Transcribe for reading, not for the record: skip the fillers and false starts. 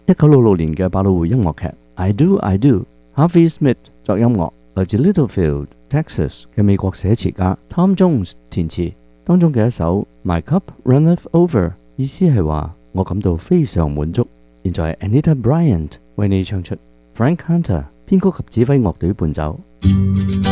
1966年嘅百老匯音樂劇《I Do I Do》，Harvey Smith 作音樂，來自 Littlefield、Texas 嘅美國寫詞家 Tom Jones 填詞，當中嘅一首《My Cup Runneth Over》，意思係話我感到非常滿足。現在 Anita Bryant 為你唱出 Frank Hunter 編曲及指揮樂隊伴奏。